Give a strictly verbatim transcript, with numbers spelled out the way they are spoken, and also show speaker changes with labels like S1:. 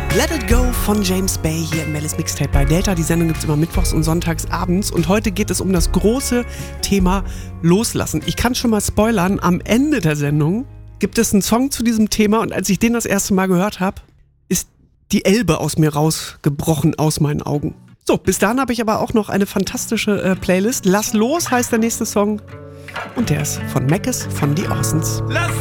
S1: Let It Go von James Bay hier im Mellis Mixtape bei Delta. Die Sendung gibt es immer mittwochs und sonntags abends. Und heute geht es um das große Thema Loslassen. Ich kann schon mal spoilern, am Ende der Sendung gibt es einen Song zu diesem Thema. Und als ich den das erste Mal gehört habe, ist die Elbe aus mir rausgebrochen aus meinen Augen. So, bis dahin habe ich aber auch noch eine fantastische äh, Playlist. Lass los heißt der nächste Song. Und der ist von Mackes von The Orsons. Lass